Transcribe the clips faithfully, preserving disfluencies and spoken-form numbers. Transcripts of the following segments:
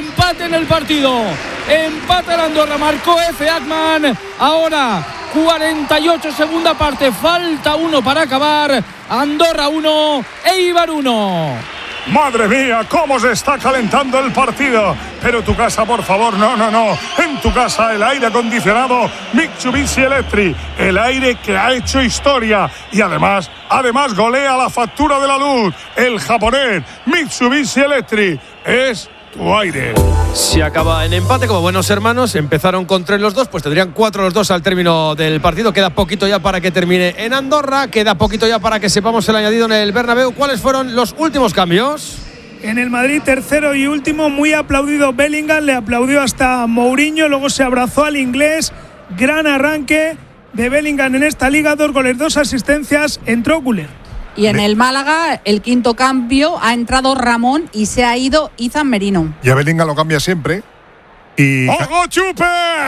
empate en el partido. Empate el Andorra, marcó Efe Akman. Ahora cuarenta y ocho, segunda parte, falta uno para acabar. Andorra uno, Eibar uno. Madre mía, cómo se está calentando el partido. Pero tu casa, por favor, no, no, no. En tu casa el aire acondicionado Mitsubishi Electric, el aire que ha hecho historia y además, además golea la factura de la luz. El japonés Mitsubishi Electric es tu aire. Si acaba en empate, como buenos hermanos, empezaron con tres los dos, pues tendrían cuatro los dos al término del partido. Queda poquito ya para que termine en Andorra, queda poquito ya para que sepamos el añadido en el Bernabéu. ¿Cuáles fueron los últimos cambios? En el Madrid, tercero y último, muy aplaudido Bellingham, le aplaudió hasta Mourinho, luego se abrazó al inglés. Gran arranque de Bellingham en esta liga, dos goles, dos asistencias, entró Güler. Y en el Málaga, el quinto cambio, ha entrado Ramón y se ha ido Izan Merino. Y a Bellingham lo cambia siempre. Y ¡Ojo, Chupe!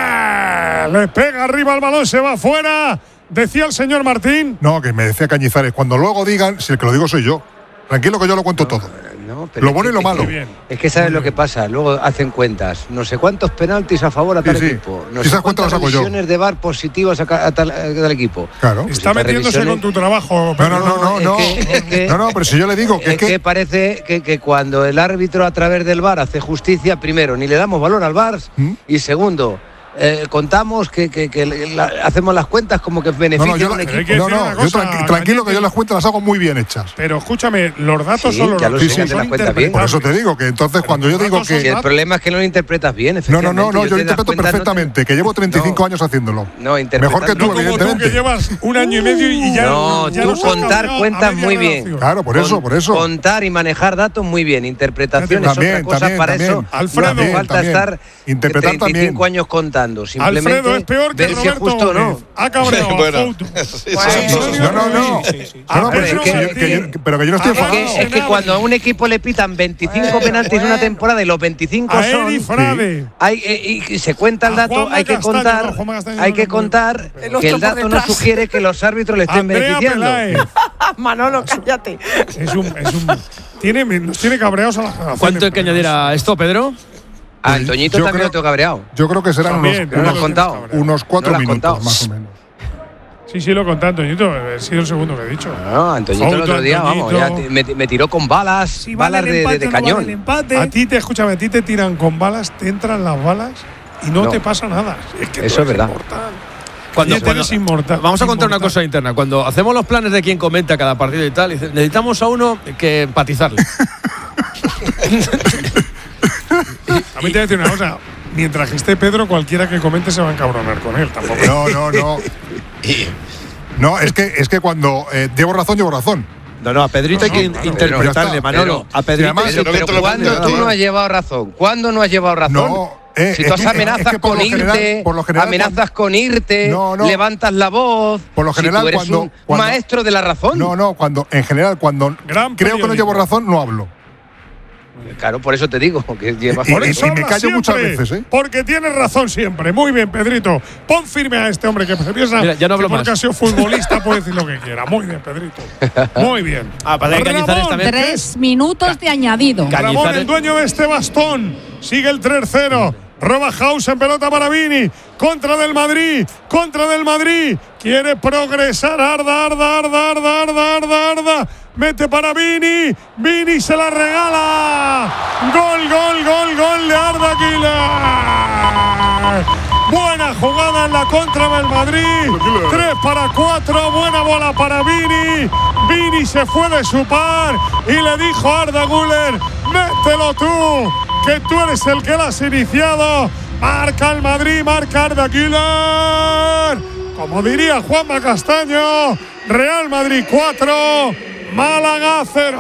Le pega arriba el balón, se va fuera. Decía el señor Martín. No, que me decía Cañizares. Cuando luego digan, si el que lo digo soy yo. Tranquilo que yo lo cuento todo. No, pero lo bueno es y lo que, malo. Es que, es que sabes lo que pasa. Luego hacen cuentas. No sé cuántos penaltis a favor a tal sí, sí. equipo. No si sé cuántas revisiones de V A R positivas a, a, tal, a tal equipo. Claro. Está pues metiéndose revisiones... con tu trabajo. No, no, no, no. No, es que, es que, no, no, pero si yo le digo que es, es que... que parece que, que cuando el árbitro a través del V A R hace justicia, primero, ni le damos valor al V A R ¿Mm? Y segundo, Eh, contamos que, que, que la, hacemos las cuentas como que benefician no, no, a un equipo. No, no, yo tranqui- tranquilo que yo las cuentas las hago muy bien hechas. Pero escúchame, los datos sí, son los datos. Sí, sí, son las cuentas bien. Por eso te digo que entonces cuando yo digo que... Si el problema es que no lo interpretas bien, No, no, no, no yo, yo lo interpreto cuenta, perfectamente, no te... que llevo treinta y cinco no, años haciéndolo. No, mejor que tú, no como evidentemente. Tú que llevas un año y medio y ya no, ya tú contar cuentas muy bien. Claro, por eso, por eso. Contar y manejar datos muy bien, interpretación es otra cosa para eso. Alfredo, no hace falta estar interpretar treinta y cinco años contando, simplemente Alfredo es peor que si es justo o no. Ha cabreado bueno, sí, no, no, no. Pero que yo no estoy enfadado. Es que, es que cuando a un equipo le pitan veinticinco penaltis en una temporada y los veinticinco son hay, eh, y se cuenta el dato, hay que contar hay que contar que el dato no sugiere que los árbitros le estén beneficiando. Manolo, cállate. Es un, es un tiene, nos tiene cabreados a la generación. ¿Cuánto hay que añadir a esto, Pedro? Ah, el Toñito yo también creo, lo tengo cabreado. Yo creo que serán también, unos, unos, contado. unos cuatro no minutos, contado. más o menos. Sí, sí, lo he contado, Antoñito. Ha sido el segundo que he dicho. No, Antoñito el otro día, vamos, ya me, me tiró con balas, si balas vale de, empate, de, de no cañón. Vale el empate. A ti te, escúchame, a ti te tiran con balas, te entran las balas y no, No. te pasa nada. Es que Eso es verdad. Inmortal. Cuando, Oye, cuando, eres inmortal. Vamos a contar inmortal. una cosa interna. Cuando hacemos los planes de quién comenta cada partido y tal, dice, necesitamos a uno que empatizarle. A mí te voy a decir una cosa. Mientras que esté Pedro, cualquiera que comente se va a encabronar con él. Tampoco. No, no, no. No, es que, es que cuando eh, llevo razón, llevo razón. No, no, a Pedrito hay que claro, interpretarle, Manolo. A Pedrito. además, Pero, pero, pero ¿cuándo tú no has llevado razón? ¿Cuándo no has llevado razón? No, eh, si tú es, amenazas es que por con lo general, irte, por lo general, amenazas cuando, con irte, no, no, levantas la voz. Por lo general, si tú eres cuando, un cuando maestro de la razón. No, no, cuando en general, cuando Gran creo que no llevo razón, no hablo. Claro, por eso te digo que llevas Y- Por y- eso y me habla callo siempre, muchas veces, ¿eh? Porque tienes razón siempre. Muy bien, Pedrito. Pon firme a este hombre que se piensa Mira, ya no hablo que porque más. ha sido futbolista puede decir lo que quiera. Muy bien, Pedrito. Muy bien. Ah, para que Cañizares también. Tres minutos de añadido. Ramón, Cañizares. el dueño de este bastón. Sigue el tres cero. Roba House en pelota para Vini. Contra del Madrid. Contra del Madrid. Quiere progresar. Arda, Arda, Arda, Arda, Arda, Arda, Arda. Mete para Vini. Vini se la regala. Gol, gol, gol, gol de Arda Güler. Buena jugada en la contra del Madrid. tres para cuatro. Buena bola para Vini. Vini se fue de su par y le dijo a Arda Güler: mételo tú, que tú eres el que lo has iniciado. Marca el Madrid, marca Arda Güler. Como diría Juanma Castaño, Real Madrid cuatro, Málaga cero.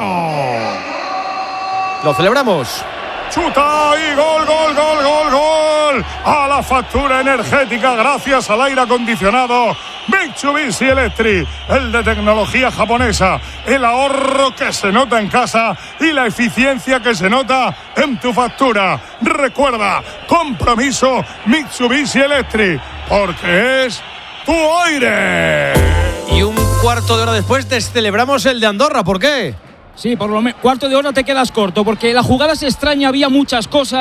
Lo celebramos. Chuta y gol, gol, gol, gol, gol. A la factura energética gracias al aire acondicionado Mitsubishi Electric, el de tecnología japonesa, el ahorro que se nota en casa y la eficiencia que se nota en tu factura. Recuerda, compromiso Mitsubishi Electric, porque es tu aire. Y un cuarto de hora después descelebramos el de Andorra. ¿Por qué? Sí, por lo menos cuarto de hora te quedas corto, porque la jugada es extraña, había muchas cosas.